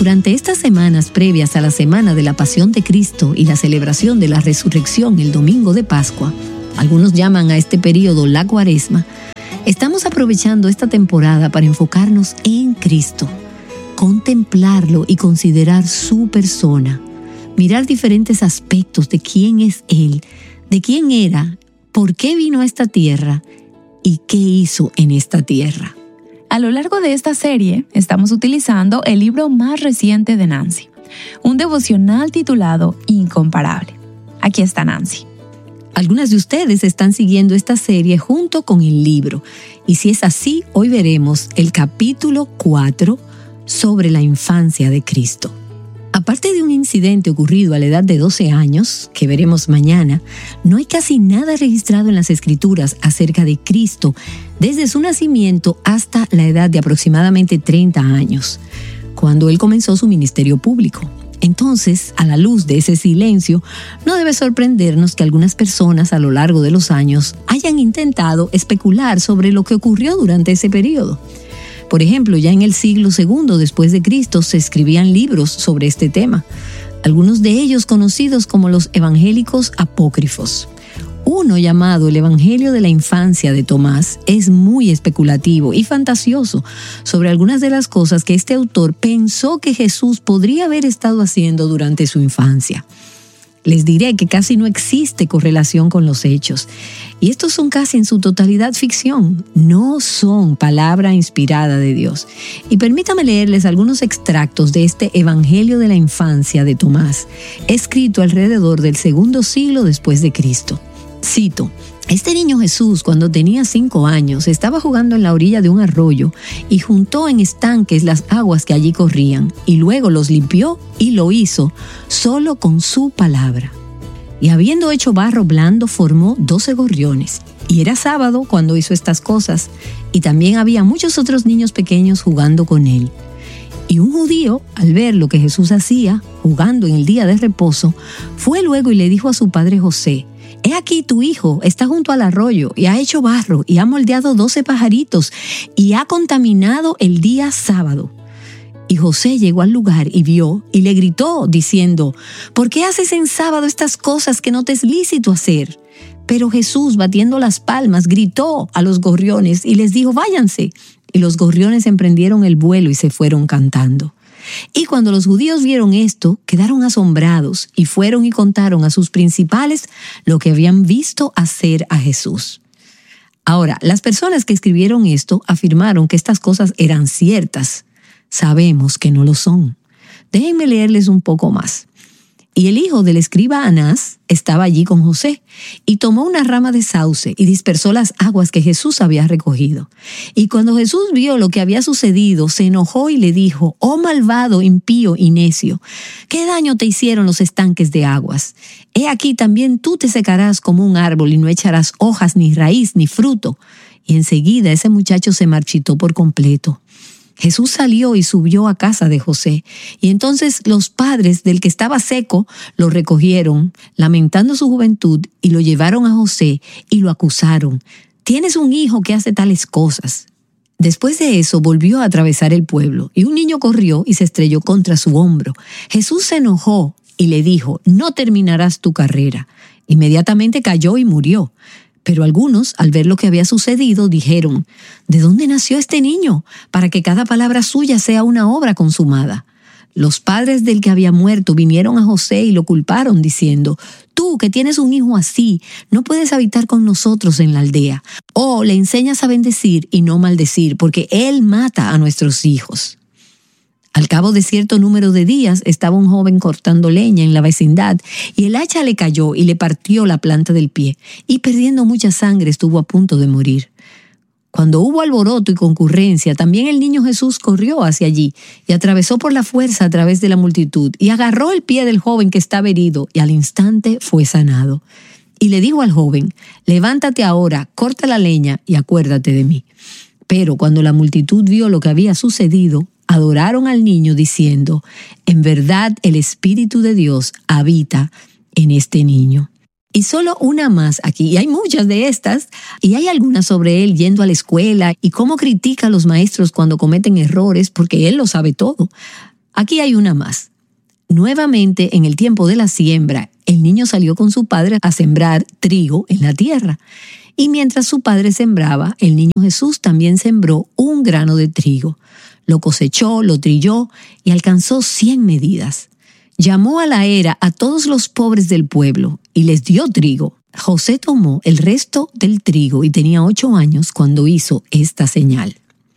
Durante estas semanas previas a la Semana de la Pasión de Cristo y la celebración de la Resurrección el domingo de Pascua, algunos llaman a este período la Cuaresma, estamos aprovechando esta temporada para enfocarnos en Cristo, contemplarlo y considerar su persona, mirar diferentes aspectos de quién es Él, de quién era, por qué vino a esta tierra y qué hizo en esta tierra. A lo largo de esta serie, estamos utilizando el libro más reciente de Nancy, un devocional titulado Incomparable. Aquí está Nancy. Algunas de ustedes están siguiendo esta serie junto con el libro, y si es así, hoy veremos el capítulo 4 sobre la infancia de Cristo. Aparte de un incidente ocurrido a la edad de 12 años, que veremos mañana, no hay casi nada registrado en las Escrituras acerca de Cristo desde su nacimiento hasta la edad de aproximadamente 30 años, cuando él comenzó su ministerio público. Entonces, a la luz de ese silencio, no debe sorprendernos que algunas personas a lo largo de los años hayan intentado especular sobre lo que ocurrió durante ese periodo. Por ejemplo, ya en el siglo II después de Cristo se escribían libros sobre este tema, algunos de ellos conocidos como los evangélicos apócrifos. Uno llamado el Evangelio de la Infancia de Tomás es muy especulativo y fantasioso sobre algunas de las cosas que este autor pensó que Jesús podría haber estado haciendo durante su infancia. Les diré que casi no existe correlación con los hechos, y estos son casi en su totalidad ficción, no son palabra inspirada de Dios. Y permítame leerles algunos extractos de este Evangelio de la Infancia de Tomás, escrito alrededor del segundo siglo después de Cristo. Cito: este niño Jesús, cuando tenía 5 años, estaba jugando en la orilla de un arroyo y juntó en estanques las aguas que allí corrían, y luego los limpió, y lo hizo solo con su palabra. Y habiendo hecho barro blando, formó 12 gorriones. Y era sábado cuando hizo estas cosas, y también había muchos otros niños pequeños jugando con él. Y un judío, al ver lo que Jesús hacía, jugando en el día de reposo, fue luego y le dijo a su padre José: «He aquí tu hijo está junto al arroyo y ha hecho barro y ha moldeado 12 pajaritos y ha contaminado el día sábado». Y José llegó al lugar y vio y le gritó diciendo: «¿Por qué haces en sábado estas cosas que no te es lícito hacer?». Pero Jesús, batiendo las palmas, gritó a los gorriones y les dijo: «Váyanse». Y los gorriones emprendieron el vuelo y se fueron cantando. Y cuando los judíos vieron esto, quedaron asombrados y fueron y contaron a sus principales lo que habían visto hacer a Jesús. Ahora, las personas que escribieron esto afirmaron que estas cosas eran ciertas. Sabemos que no lo son. Déjenme leerles un poco más. Y el hijo del escriba Anás estaba allí con José, y tomó una rama de sauce y dispersó las aguas que Jesús había recogido. Y cuando Jesús vio lo que había sucedido, se enojó y le dijo: «Oh malvado, impío y necio, ¿qué daño te hicieron los estanques de aguas? He aquí también tú te secarás como un árbol y no echarás hojas, ni raíz, ni fruto». Y enseguida ese muchacho se marchitó por completo. Jesús salió y subió a casa de José, y entonces los padres del que estaba seco lo recogieron, lamentando su juventud, y lo llevaron a José y lo acusaron: «Tienes un hijo que hace tales cosas». Después de eso volvió a atravesar el pueblo, y un niño corrió y se estrelló contra su hombro. Jesús se enojó y le dijo: «No terminarás tu carrera». Inmediatamente cayó y murió. Pero algunos, al ver lo que había sucedido, dijeron: «¿De dónde nació este niño? Para que cada palabra suya sea una obra consumada». Los padres del que había muerto vinieron a José y lo culparon, diciendo: «Tú, que tienes un hijo así, no puedes habitar con nosotros en la aldea. O le enseñas a bendecir y no maldecir, porque él mata a nuestros hijos». Al cabo de cierto número de días, estaba un joven cortando leña en la vecindad, y el hacha le cayó y le partió la planta del pie, y perdiendo mucha sangre estuvo a punto de morir. Cuando hubo alboroto y concurrencia, también el niño Jesús corrió hacia allí, y atravesó por la fuerza a través de la multitud, y agarró el pie del joven que estaba herido, y al instante fue sanado. Y le dijo al joven: «Levántate ahora, corta la leña, y acuérdate de mí». Pero cuando la multitud vio lo que había sucedido, adoraron al niño diciendo: «En verdad el Espíritu de Dios habita en este niño». Y solo una más aquí, y hay muchas de estas, y hay algunas sobre él yendo a la escuela y cómo critica a los maestros cuando cometen errores, porque él lo sabe todo. Aquí hay una más. Nuevamente, en el tiempo de la siembra, el niño salió con su padre a sembrar trigo en la tierra. Y mientras su padre sembraba, el niño Jesús también sembró un grano de trigo. Lo cosechó, lo trilló y alcanzó 100 medidas. Llamó a la era a todos los pobres del pueblo y les dio trigo. José tomó el resto del trigo y tenía 8 años cuando hizo esta señal.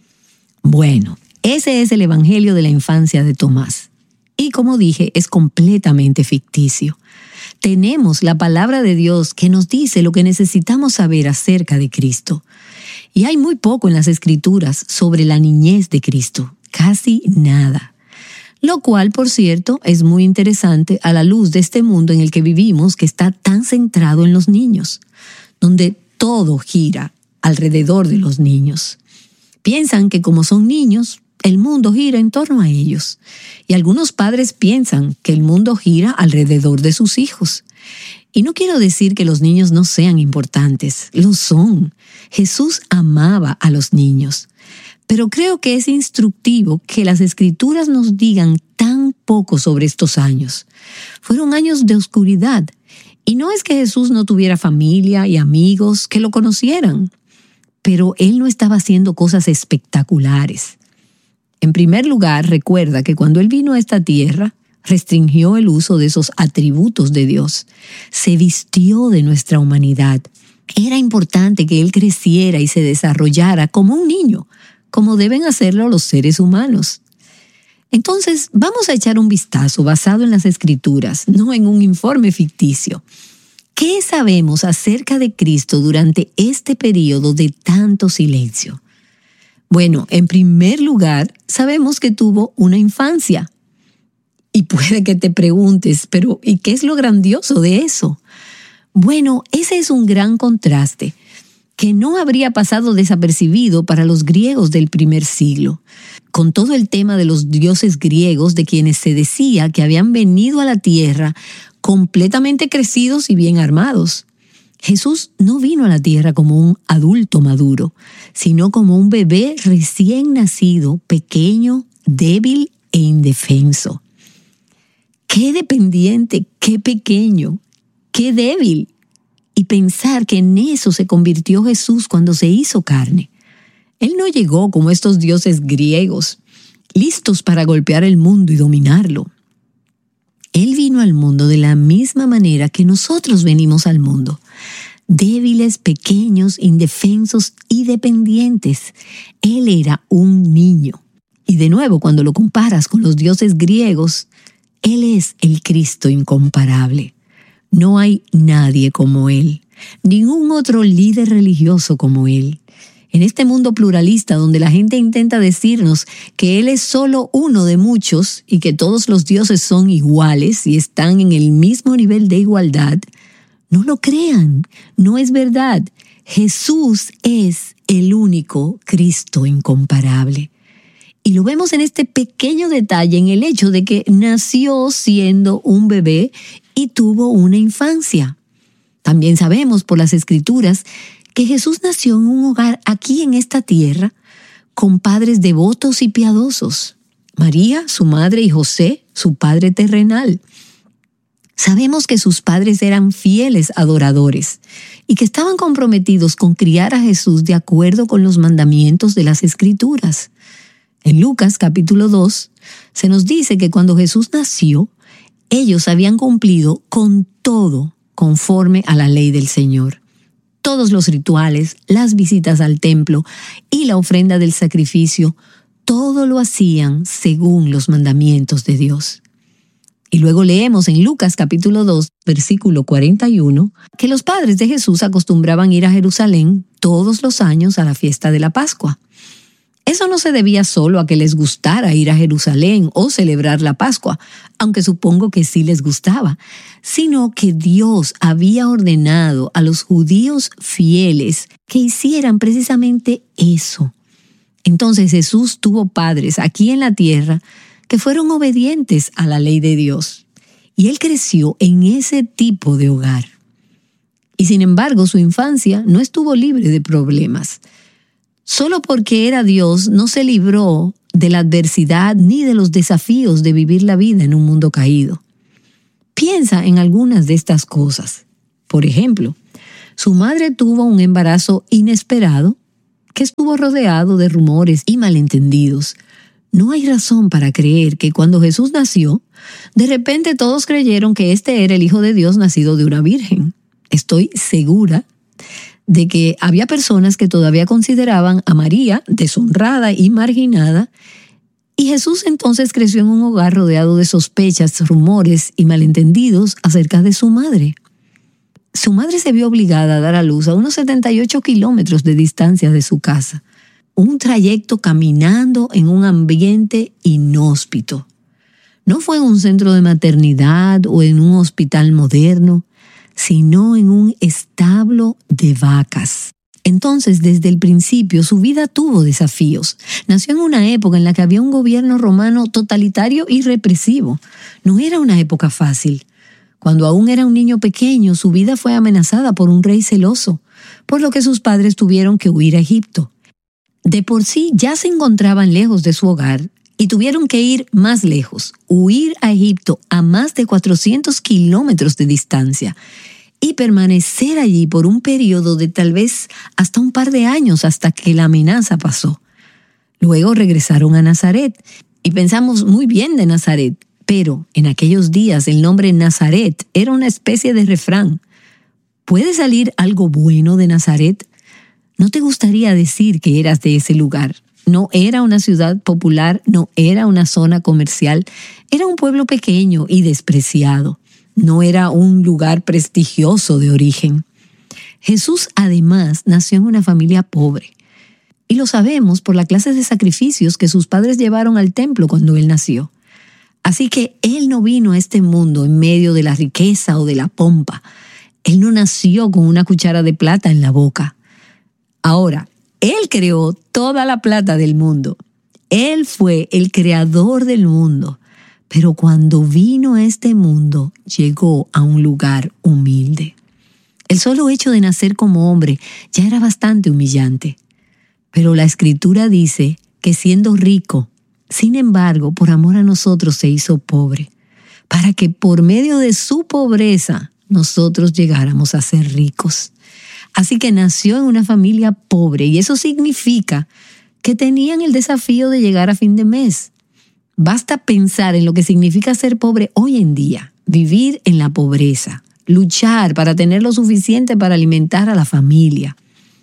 Bueno, ese es el evangelio de la infancia de Tomás. Y como dije, es completamente ficticio. Tenemos la palabra de Dios que nos dice lo que necesitamos saber acerca de Cristo. Y hay muy poco en las Escrituras sobre la niñez de Cristo, casi nada. Lo cual, por cierto, es muy interesante a la luz de este mundo en el que vivimos, que está tan centrado en los niños, donde todo gira alrededor de los niños. Piensan que como son niños, el mundo gira en torno a ellos. Y algunos padres piensan que el mundo gira alrededor de sus hijos. Y no quiero decir que los niños no sean importantes, lo son. Jesús amaba a los niños. Pero creo que es instructivo que las Escrituras nos digan tan poco sobre estos años. Fueron años de oscuridad. Y no es que Jesús no tuviera familia y amigos que lo conocieran, pero Él no estaba haciendo cosas espectaculares. En primer lugar, recuerda que cuando Él vino a esta tierra, restringió el uso de esos atributos de Dios. Se vistió de nuestra humanidad. Era importante que Él creciera y se desarrollara como un niño, como deben hacerlo los seres humanos. Entonces, vamos a echar un vistazo basado en las Escrituras, no en un informe ficticio. ¿Qué sabemos acerca de Cristo durante este periodo de tanto silencio? Bueno, en primer lugar, sabemos que tuvo una infancia. Y puede que te preguntes, pero ¿y qué es lo grandioso de eso? Bueno, ese es un gran contraste que no habría pasado desapercibido para los griegos del primer siglo, con todo el tema de los dioses griegos de quienes se decía que habían venido a la tierra completamente crecidos y bien armados. Jesús no vino a la tierra como un adulto maduro, sino como un bebé recién nacido, pequeño, débil e indefenso. ¡Qué dependiente, qué pequeño, qué débil! Y pensar que en eso se convirtió Jesús cuando se hizo carne. Él no llegó como estos dioses griegos, listos para golpear el mundo y dominarlo. Él vino al mundo de la misma manera que nosotros venimos al mundo. Débiles, pequeños, indefensos y dependientes. Él era un niño. Y de nuevo, cuando lo comparas con los dioses griegos, Él es el Cristo incomparable. No hay nadie como Él, ningún otro líder religioso como Él. En este mundo pluralista donde la gente intenta decirnos que Él es solo uno de muchos y que todos los dioses son iguales y están en el mismo nivel de igualdad, no lo crean, no es verdad. Jesús es el único Cristo incomparable. Y lo vemos en este pequeño detalle, en el hecho de que nació siendo un bebé y tuvo una infancia. También sabemos por las Escrituras que Jesús nació en un hogar aquí en esta tierra con padres devotos y piadosos. María, su madre, y José, su padre terrenal. Sabemos que sus padres eran fieles adoradores y que estaban comprometidos con criar a Jesús de acuerdo con los mandamientos de las Escrituras. En Lucas capítulo 2 se nos dice que cuando Jesús nació, ellos habían cumplido con todo conforme a la ley del Señor. Todos los rituales, las visitas al templo y la ofrenda del sacrificio, todo lo hacían según los mandamientos de Dios. Y luego leemos en Lucas capítulo 2, versículo 41, que los padres de Jesús acostumbraban ir a Jerusalén todos los años a la fiesta de la Pascua. Eso no se debía solo a que les gustara ir a Jerusalén o celebrar la Pascua, aunque supongo que sí les gustaba, sino que Dios había ordenado a los judíos fieles que hicieran precisamente eso. Entonces Jesús tuvo padres aquí en la tierra que fueron obedientes a la ley de Dios, y Él creció en ese tipo de hogar. Y sin embargo, su infancia no estuvo libre de problemas. Solo porque era Dios no se libró de la adversidad ni de los desafíos de vivir la vida en un mundo caído. Piensa en algunas de estas cosas. Por ejemplo, su madre tuvo un embarazo inesperado que estuvo rodeado de rumores y malentendidos. No hay razón para creer que cuando Jesús nació, de repente todos creyeron que este era el Hijo de Dios nacido de una virgen. Estoy segura de que había personas que todavía consideraban a María deshonrada y marginada, y Jesús entonces creció en un hogar rodeado de sospechas, rumores y malentendidos acerca de su madre. Su madre se vio obligada a dar a luz a unos 78 kilómetros de distancia de su casa, un trayecto caminando en un ambiente inhóspito. No fue en un centro de maternidad o en un hospital moderno, sino en un establo de vacas. Entonces, desde el principio, su vida tuvo desafíos. Nació en una época en la que había un gobierno romano totalitario y represivo. No era una época fácil. Cuando aún era un niño pequeño, su vida fue amenazada por un rey celoso, por lo que sus padres tuvieron que huir a Egipto. De por sí ya se encontraban lejos de su hogar y tuvieron que ir más lejos, huir a Egipto a más de 400 kilómetros de distancia y permanecer allí por un periodo de tal vez hasta un par de años hasta que la amenaza pasó. Luego regresaron a Nazaret y pensamos muy bien de Nazaret, pero en aquellos días el nombre Nazaret era una especie de refrán. ¿Puede salir algo bueno de Nazaret? ¿No te gustaría decir que eras de ese lugar? No era una ciudad popular, no era una zona comercial, era un pueblo pequeño y despreciado. No era un lugar prestigioso de origen. Jesús además nació en una familia pobre. Y lo sabemos por la clase de sacrificios que sus padres llevaron al templo cuando él nació. Así que él no vino a este mundo en medio de la riqueza o de la pompa. Él no nació con una cuchara de plata en la boca. Ahora, él creó toda la plata del mundo. Él fue el creador del mundo. Pero cuando vino a este mundo, llegó a un lugar humilde. El solo hecho de nacer como hombre ya era bastante humillante. Pero la Escritura dice que siendo rico, sin embargo, por amor a nosotros se hizo pobre, para que por medio de su pobreza nosotros llegáramos a ser ricos. Así que nació en una familia pobre y eso significa que tenían el desafío de llegar a fin de mes. Basta pensar en lo que significa ser pobre hoy en día, vivir en la pobreza, luchar para tener lo suficiente para alimentar a la familia.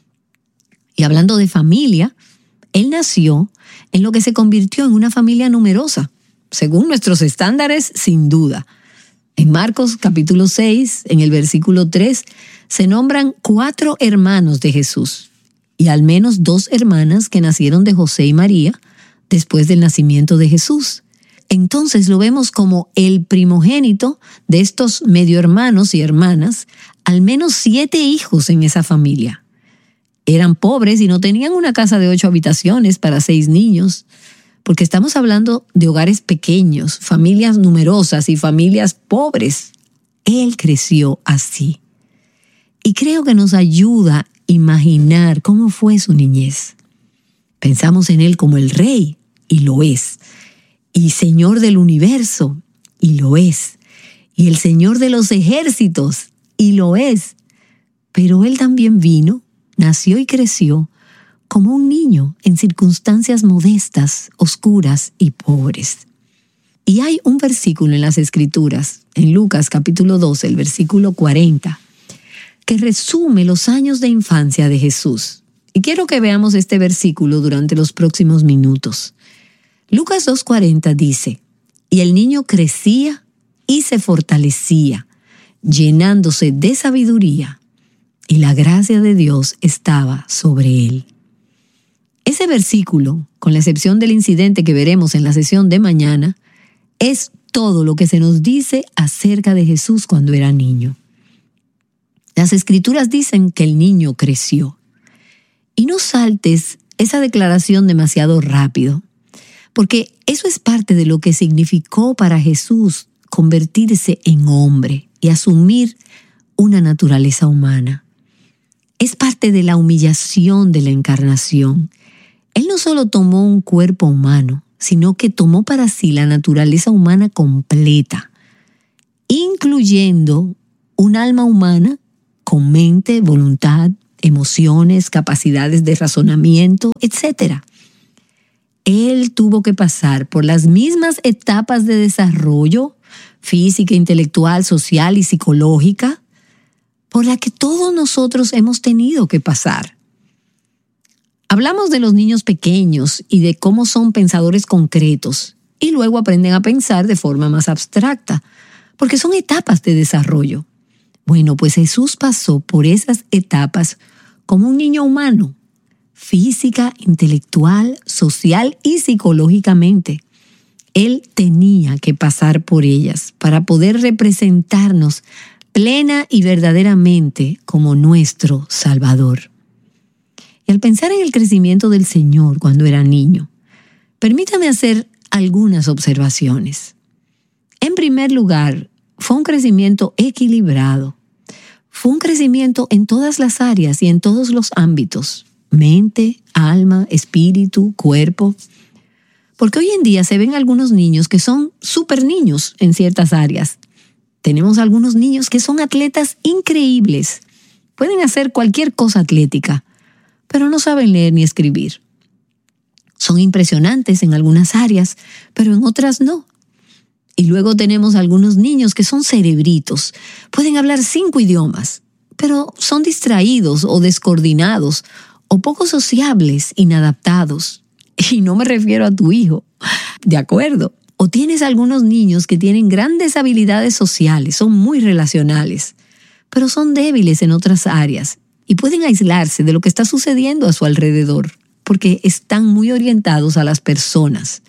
Y hablando de familia, él nació en lo que se convirtió en una familia numerosa, según nuestros estándares, sin duda. En Marcos capítulo 6, en el versículo 3, se nombran 4 hermanos de Jesús y al menos 2 hermanas que nacieron de José y María después del nacimiento de Jesús. Entonces lo vemos como el primogénito de estos medio hermanos y hermanas, al menos 7 hijos en esa familia. Eran pobres y no tenían una casa de 8 habitaciones para 6 niños, porque estamos hablando de hogares pequeños, familias numerosas y familias pobres. Él creció así. Y creo que nos ayuda a imaginar cómo fue su niñez. Pensamos en él como el rey, y lo es, y Señor del universo, y lo es, y el Señor de los ejércitos, y lo es. Pero él también vino, nació y creció como un niño en circunstancias modestas, oscuras y pobres. Y hay un versículo en las Escrituras, en Lucas capítulo 12, el versículo 40, que resume los años de infancia de Jesús. Y quiero que veamos este versículo durante los próximos minutos. Lucas 2:40 dice: «Y el niño crecía y se fortalecía, llenándose de sabiduría, y la gracia de Dios estaba sobre él». Ese versículo, con la excepción del incidente que veremos en la sesión de mañana, es todo lo que se nos dice acerca de Jesús cuando era niño. Las Escrituras dicen que el niño creció. Y no saltes esa declaración demasiado rápido, porque eso es parte de lo que significó para Jesús convertirse en hombre y asumir una naturaleza humana. Es parte de la humillación de la encarnación. Él no solo tomó un cuerpo humano, sino que tomó para sí la naturaleza humana completa, incluyendo un alma humana con mente, voluntad, emociones, capacidades de razonamiento, etc. Él tuvo que pasar por las mismas etapas de desarrollo física, intelectual, social y psicológica por la que todos nosotros hemos tenido que pasar. Hablamos de los niños pequeños y de cómo son pensadores concretos y luego aprenden a pensar de forma más abstracta, porque son etapas de desarrollo. Bueno, pues Jesús pasó por esas etapas como un niño humano, física, intelectual, social y psicológicamente. Él tenía que pasar por ellas para poder representarnos plena y verdaderamente como nuestro Salvador. Y al pensar en el crecimiento del Señor cuando era niño, permítame hacer algunas observaciones. En primer lugar, fue un crecimiento equilibrado. Fue un crecimiento en todas las áreas y en todos los ámbitos: mente, alma, espíritu, cuerpo. Porque hoy en día se ven algunos niños que son súper niños en ciertas áreas. Tenemos algunos niños que son atletas increíbles. Pueden hacer cualquier cosa atlética, pero no saben leer ni escribir. Son impresionantes en algunas áreas, pero en otras no. Y luego tenemos algunos niños que son cerebritos. Pueden hablar 5 idiomas, pero son distraídos o descoordinados o poco sociables, inadaptados. Y no me refiero a tu hijo, ¿de acuerdo? O tienes algunos niños que tienen grandes habilidades sociales, son muy relacionales, pero son débiles en otras áreas y pueden aislarse de lo que está sucediendo a su alrededor, porque están muy orientados a las personas.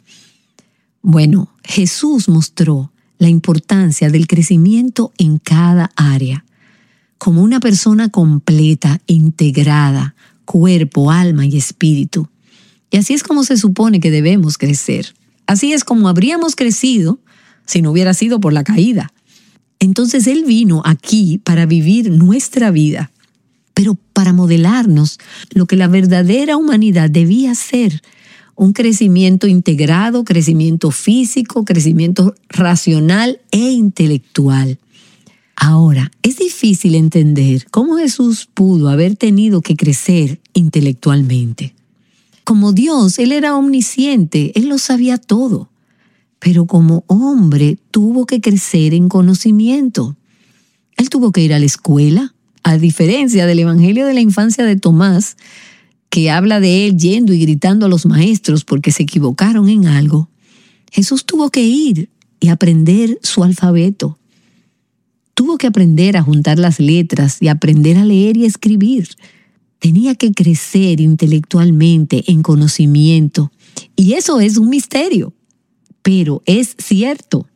Bueno, Jesús mostró la importancia del crecimiento en cada área, como una persona completa, integrada, cuerpo, alma y espíritu. Y así es como se supone que debemos crecer. Así es como habríamos crecido si no hubiera sido por la caída. Entonces Él vino aquí para vivir nuestra vida, pero para modelarnos lo que la verdadera humanidad debía ser: un crecimiento integrado, crecimiento físico, crecimiento racional e intelectual. Ahora, es difícil entender cómo Jesús pudo haber tenido que crecer intelectualmente. Como Dios, Él era omnisciente, Él lo sabía todo. Pero como hombre, tuvo que crecer en conocimiento. Él tuvo que ir a la escuela, a diferencia del Evangelio de la infancia de Tomás, que habla de él yendo y gritando a los maestros porque se equivocaron en algo. Jesús tuvo que ir y aprender su alfabeto. Tuvo que aprender a juntar las letras y aprender a leer y escribir. Tenía que crecer intelectualmente en conocimiento. Y eso es un misterio, pero es cierto.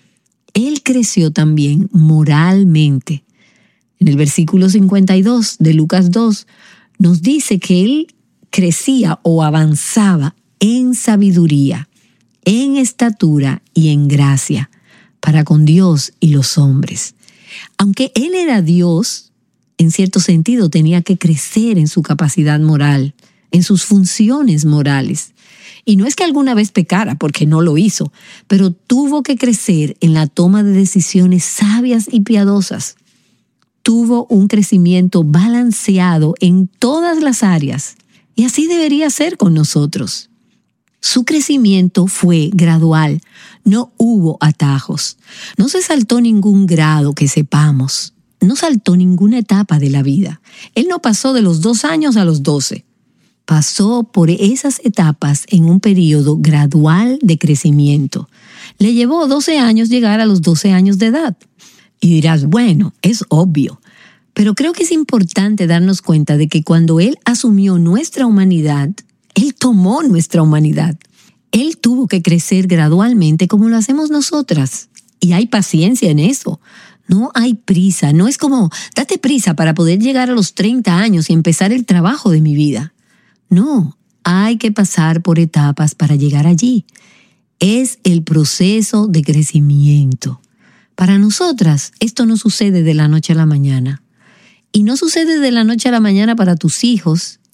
Él creció también moralmente. En el versículo 52 de Lucas 2 nos dice que él crecía o avanzaba en sabiduría, en estatura y en gracia para con Dios y los hombres. Aunque él era Dios, en cierto sentido tenía que crecer en su capacidad moral, en sus funciones morales. Y no es que alguna vez pecara, porque no lo hizo, pero tuvo que crecer en la toma de decisiones sabias y piadosas. Tuvo un crecimiento balanceado en todas las áreas, y así debería ser con nosotros. Su crecimiento fue gradual, no hubo atajos, no se saltó ningún grado que sepamos. No saltó ninguna etapa de la vida. Él no pasó de los 2 años a los 12. Pasó por esas etapas en un periodo gradual de crecimiento. Le llevó 12 años llegar a los 12 años de edad. Y dirás, bueno, es obvio. Pero creo que es importante darnos cuenta de que cuando Él asumió nuestra humanidad, Él tomó nuestra humanidad. Él tuvo que crecer gradualmente como lo hacemos nosotras. Y hay paciencia en eso. No hay prisa, no es como, date prisa para poder llegar a los 30 años y empezar el trabajo de mi vida. No, hay que pasar por etapas para llegar allí. Es el proceso de crecimiento. Para nosotras, esto no sucede de la noche a la mañana. Y no sucede de la noche a la mañana para tus hijos,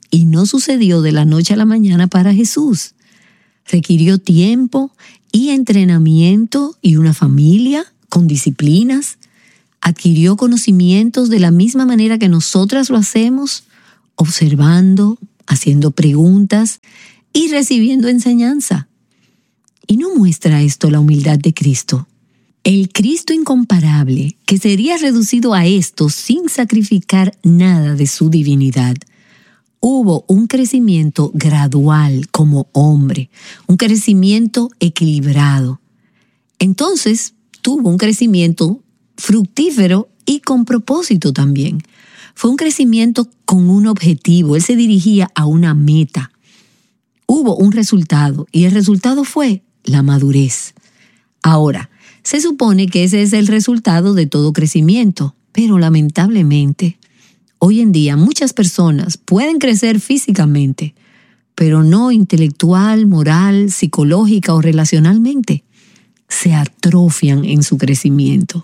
y no sucedió de la noche a la mañana para Jesús. Requirió tiempo y entrenamiento y una familia con disciplinas. Adquirió conocimientos de la misma manera que nosotras lo hacemos, observando, haciendo preguntas y recibiendo enseñanza. ¿Y no muestra esto la humildad de Cristo? El Cristo incomparable, que sería reducido a esto sin sacrificar nada de su divinidad. Hubo un crecimiento gradual como hombre, un crecimiento equilibrado. Entonces, tuvo un crecimiento fructífero y con propósito también. Fue un crecimiento con un objetivo. Él se dirigía a una meta. Hubo un resultado y el resultado fue la madurez. Ahora, se supone que ese es el resultado de todo crecimiento, pero lamentablemente, hoy en día muchas personas pueden crecer físicamente, pero no intelectual, moral, psicológica o relacionalmente. Se atrofian en su crecimiento.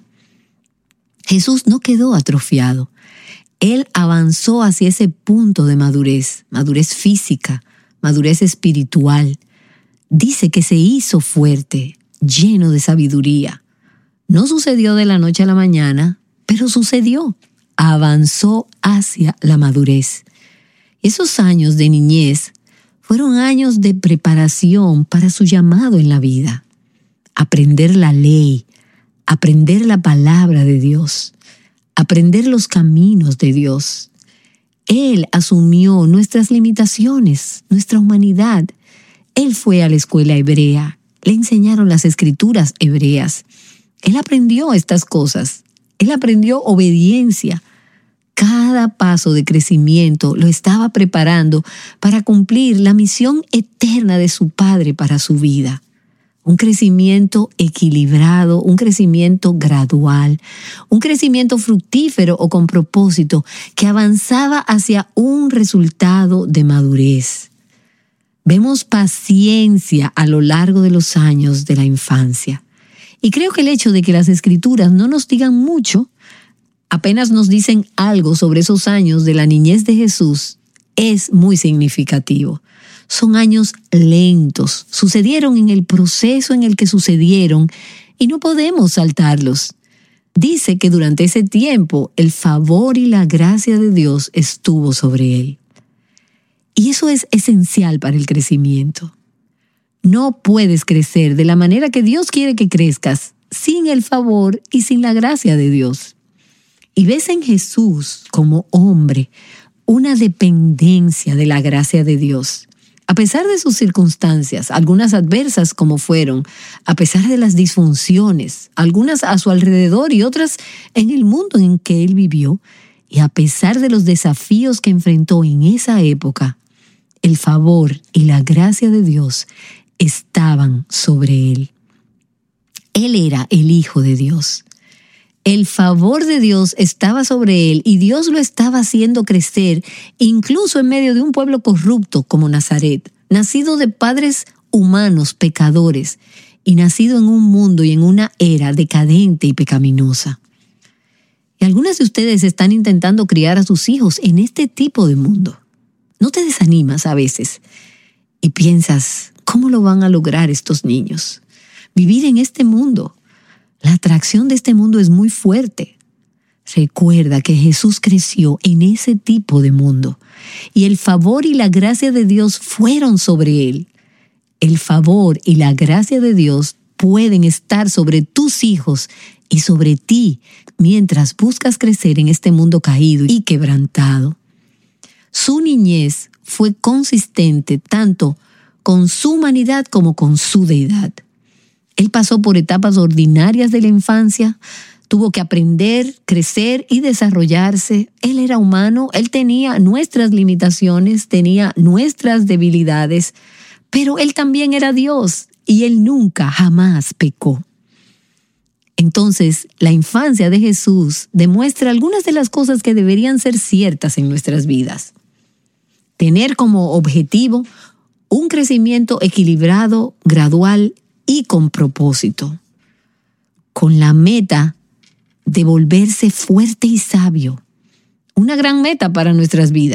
Jesús no quedó atrofiado. Él avanzó hacia ese punto de madurez física, madurez espiritual. Dice que se hizo fuerte, lleno de sabiduría. No sucedió de la noche a la mañana, pero sucedió. Avanzó hacia la madurez. Esos años de niñez fueron años de preparación para su llamado en la vida. Aprender la ley, aprender la palabra de Dios, aprender los caminos de Dios. Él asumió nuestras limitaciones, nuestra humanidad. Él fue a la escuela hebrea, le enseñaron las escrituras hebreas. Él aprendió estas cosas, él aprendió obediencia. Cada paso de crecimiento lo estaba preparando para cumplir la misión eterna de su Padre para su vida. Un crecimiento equilibrado, un crecimiento gradual, un crecimiento fructífero o con propósito que avanzaba hacia un resultado de madurez. Vemos paciencia a lo largo de los años de la infancia. Y creo que el hecho de que las Escrituras no nos digan mucho, apenas nos dicen algo sobre esos años de la niñez de Jesús, es muy significativo. Son años lentos, sucedieron en el proceso en el que sucedieron y no podemos saltarlos. Dice que durante ese tiempo el favor y la gracia de Dios estuvo sobre él. Y eso es esencial para el crecimiento. No puedes crecer de la manera que Dios quiere que crezcas sin el favor y sin la gracia de Dios. Y ves en Jesús como hombre una dependencia de la gracia de Dios. A pesar de sus circunstancias, algunas adversas como fueron, a pesar de las disfunciones, algunas a su alrededor y otras en el mundo en que él vivió, y a pesar de los desafíos que enfrentó en esa época, el favor y la gracia de Dios estaban sobre él. Él era el Hijo de Dios. El favor de Dios estaba sobre él y Dios lo estaba haciendo crecer, incluso en medio de un pueblo corrupto como Nazaret, nacido de padres humanos pecadores y nacido en un mundo y en una era decadente y pecaminosa. Y algunas de ustedes están intentando criar a sus hijos en este tipo de mundo. ¿No te desanimas a veces y piensas, ¿cómo lo van a lograr estos niños? Vivir en este mundo. La atracción de este mundo es muy fuerte. Recuerda que Jesús creció en ese tipo de mundo y el favor y la gracia de Dios fueron sobre él. El favor y la gracia de Dios pueden estar sobre tus hijos y sobre ti mientras buscas crecer en este mundo caído y quebrantado. Su niñez fue consistente tanto con su humanidad como con su deidad. Él pasó por etapas ordinarias de la infancia, tuvo que aprender, crecer y desarrollarse. Él era humano, él tenía nuestras limitaciones, tenía nuestras debilidades, pero él también era Dios y él nunca, jamás pecó. Entonces, la infancia de Jesús demuestra algunas de las cosas que deberían ser ciertas en nuestras vidas. Tener como objetivo un crecimiento equilibrado, gradual y con propósito, con la meta de volverse fuerte y sabio. Una gran meta para nuestras vidas.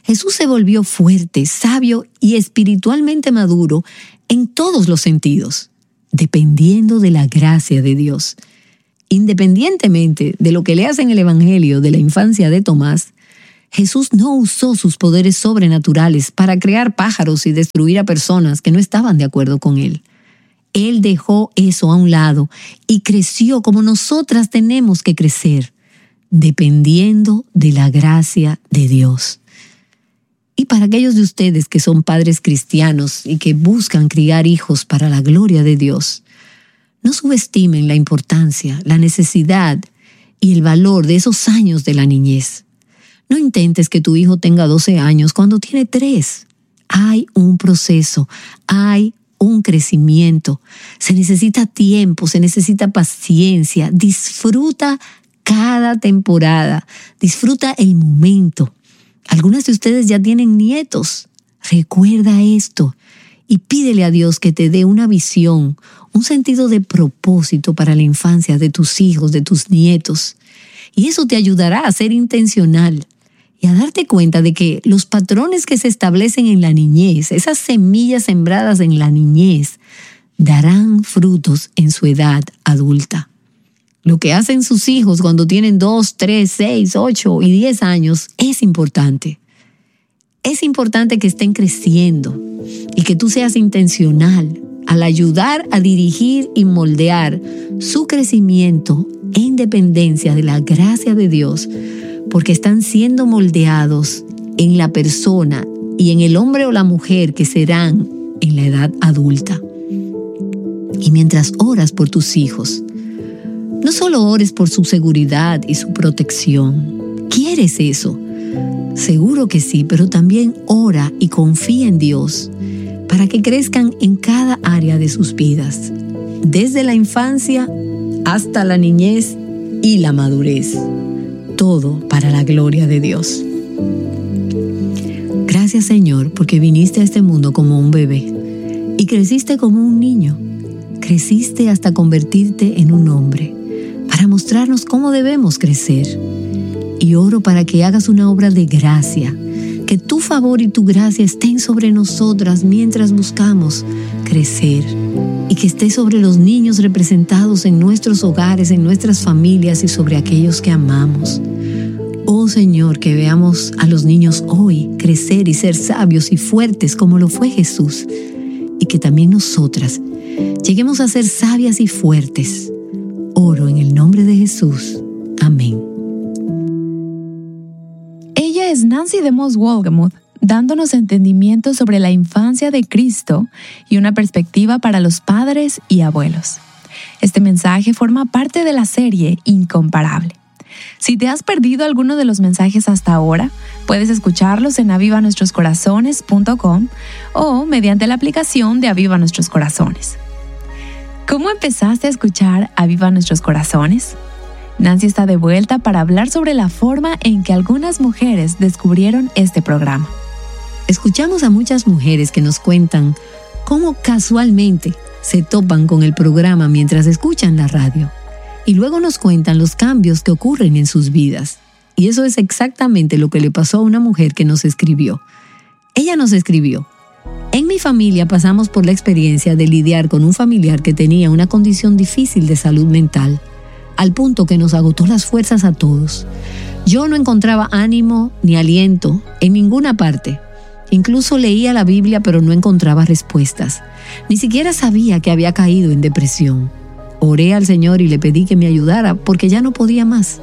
Jesús se volvió fuerte, sabio y espiritualmente maduro en todos los sentidos, dependiendo de la gracia de Dios. Independientemente de lo que leas en el Evangelio de la infancia de Tomás, Jesús no usó sus poderes sobrenaturales para crear pájaros y destruir a personas que no estaban de acuerdo con él. Él dejó eso a un lado y creció como nosotras tenemos que crecer, dependiendo de la gracia de Dios. Y para aquellos de ustedes que son padres cristianos y que buscan criar hijos para la gloria de Dios, no subestimen la importancia, la necesidad y el valor de esos años de la niñez. No intentes que tu hijo tenga 12 años cuando tiene 3. Hay un proceso, hay un crecimiento. Se necesita tiempo, se necesita paciencia. Disfruta cada temporada, disfruta el momento. Algunas de ustedes ya tienen nietos. Recuerda esto y pídele a Dios que te dé una visión, un sentido de propósito para la infancia de tus hijos, de tus nietos. Y eso te ayudará a ser intencional y a darte cuenta de que los patrones que se establecen en la niñez, esas semillas sembradas en la niñez, darán frutos en su edad adulta. Lo que hacen sus hijos cuando tienen 2, 3, 6, 8 y 10 años es importante. Es importante que estén creciendo y que tú seas intencional al ayudar a dirigir y moldear su crecimiento en dependencia de la gracia de Dios, porque están siendo moldeados en la persona y en el hombre o la mujer que serán en la edad adulta. Y mientras oras por tus hijos, no solo ores por su seguridad y su protección. ¿Quieres eso? Seguro que sí, pero también ora y confía en Dios para que crezcan en cada área de sus vidas, desde la infancia hasta la niñez y la madurez. Todo para la gloria de Dios. Gracias, Señor, porque viniste a este mundo como un bebé y creciste como un niño. Creciste hasta convertirte en un hombre, para mostrarnos cómo debemos crecer. Y oro para que hagas una obra de gracia, que tu favor y tu gracia estén sobre nosotras mientras buscamos crecer, y que esté sobre los niños representados en nuestros hogares, en nuestras familias y sobre aquellos que amamos. Oh Señor, que veamos a los niños hoy crecer y ser sabios y fuertes como lo fue Jesús, y que también nosotras lleguemos a ser sabias y fuertes. Oro en el nombre de Jesús. Amén. Ella es Nancy DeMoss Wolgemuth, dándonos entendimiento sobre la infancia de Cristo y una perspectiva para los padres y abuelos. Este mensaje forma parte de la serie Incomparable. Si te has perdido alguno de los mensajes hasta ahora, puedes escucharlos en avivanuestroscorazones.com o mediante la aplicación de Aviva Nuestros Corazones. ¿Cómo empezaste a escuchar Aviva Nuestros Corazones? Nancy está de vuelta para hablar sobre la forma en que algunas mujeres descubrieron este programa. Escuchamos a muchas mujeres que nos cuentan cómo casualmente se topan con el programa mientras escuchan la radio. Y luego nos cuentan los cambios que ocurren en sus vidas. Y eso es exactamente lo que le pasó a una mujer que nos escribió. Ella nos escribió: en mi familia pasamos por la experiencia de lidiar con un familiar que tenía una condición difícil de salud mental, al punto que nos agotó las fuerzas a todos. Yo no encontraba ánimo ni aliento en ninguna parte. Incluso leía la Biblia, pero no encontraba respuestas. Ni siquiera sabía que había caído en depresión. Oré al Señor y le pedí que me ayudara porque ya no podía más.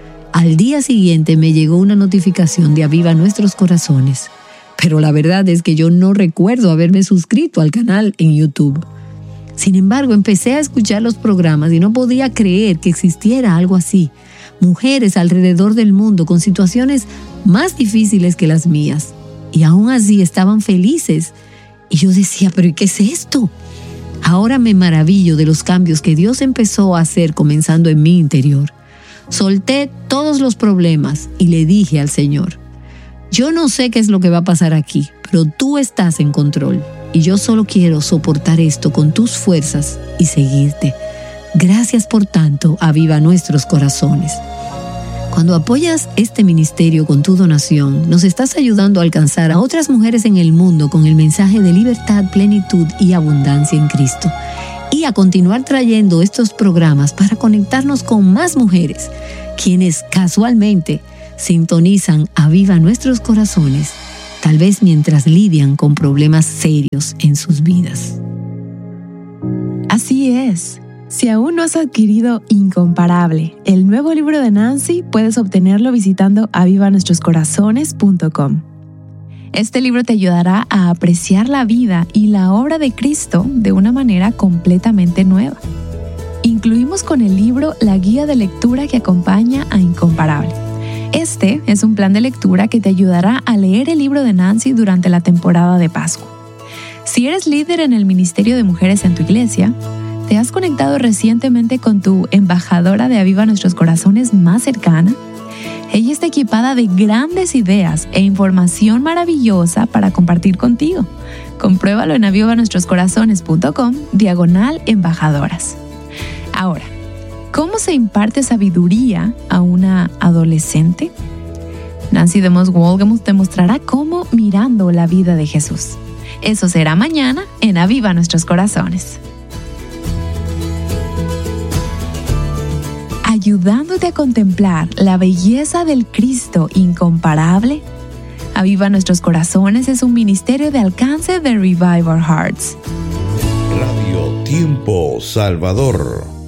Al día siguiente me llegó una notificación de Aviva Nuestros Corazones. Pero la verdad es que yo no recuerdo haberme suscrito al canal en YouTube. Sin embargo, empecé a escuchar los programas y no podía creer que existiera algo así. Mujeres alrededor del mundo con situaciones más difíciles que las mías. Y aún así estaban felices. Y yo decía, ¿pero qué es esto? Ahora me maravillo de los cambios que Dios empezó a hacer comenzando en mi interior. Solté todos los problemas y le dije al Señor: yo no sé qué es lo que va a pasar aquí, pero tú estás en control y yo solo quiero soportar esto con tus fuerzas y seguirte. Gracias por tanto, Aviva Nuestros Corazones. Cuando apoyas este ministerio con tu donación, nos estás ayudando a alcanzar a otras mujeres en el mundo con el mensaje de libertad, plenitud y abundancia en Cristo. Y a continuar trayendo estos programas para conectarnos con más mujeres, quienes casualmente sintonizan Aviva Nuestros Corazones, tal vez mientras lidian con problemas serios en sus vidas. Así es. Si aún no has adquirido Incomparable, el nuevo libro de Nancy, puedes obtenerlo visitando avivanuestroscorazones.com. Este libro te ayudará a apreciar la vida y la obra de Cristo de una manera completamente nueva. Incluimos con el libro la guía de lectura que acompaña a Incomparable. Este es un plan de lectura que te ayudará a leer el libro de Nancy durante la temporada de Pascua. Si eres líder en el ministerio de mujeres en tu iglesia, ¿te has conectado recientemente con tu embajadora de Aviva Nuestros Corazones más cercana? Ella está equipada de grandes ideas e información maravillosa para compartir contigo. Compruébalo en avivanuestroscorazones.com/embajadoras. Ahora, ¿cómo se imparte sabiduría a una adolescente? Nancy DeMoss Wolgemuth te mostrará cómo mirando la vida de Jesús. Eso será mañana en Aviva Nuestros Corazones. Ayudándote a contemplar la belleza del Cristo incomparable, Aviva Nuestros Corazones es un ministerio de alcance de Revive Our Hearts. Radio Tiempo Salvador.